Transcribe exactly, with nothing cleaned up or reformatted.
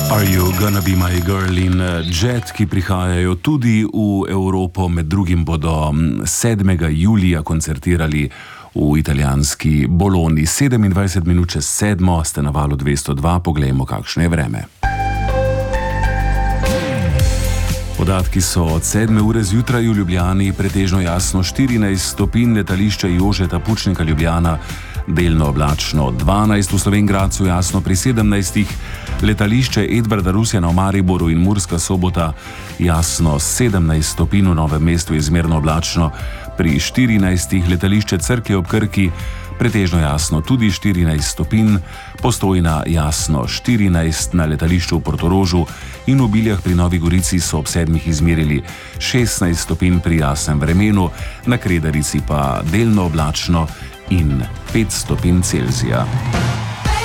Are You Gonna Be My Girl in Jet, ki prihajajo tudi v Evropo, med drugim bodo sedmega julija koncertirali v italijanski Bologni. sedemindvajset minut čez sedmo, ste na valu dvesto dva, poglejmo, kakšno je vreme. Podatki so od sedme ure zjutraj v Ljubljani, pretežno jasno štirinajst stopinj, letališče Jožeta Pučnika Ljubljana, delno oblačno dvanajst, v Slovenj Gradcu jasno pri sedemnajstih, letališče Edvarda Rusjana v Mariboru in Murska Sobota jasno sedemnajst stopinj, v Novem mestu je zmerno oblačno pri štirinajstih, letališče Cerklje ob Krki pretežno jasno tudi štirinajst stopinj, Postojna jasno štirinajst, na letališču v Portorožu in v Biljah pri Novi Gorici so ob sedmih izmerili šestnajst stopinj pri jasnem vremenu, na Kredarici pa delno oblačno in pet stopinj Celzija.